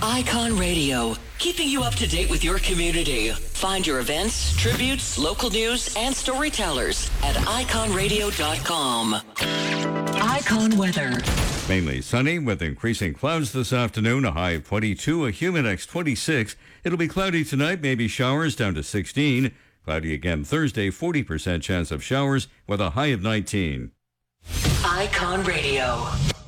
Icon Radio, keeping you up to date with your community. Find your events, tributes, local news, and storytellers at iconradio.com. Icon weather. Mainly sunny with increasing clouds this afternoon, a high of 22, a humid X 26. It'll be cloudy tonight, maybe showers down to 16. Cloudy again Thursday, 40% chance of showers with a high of 19. Icon Radio.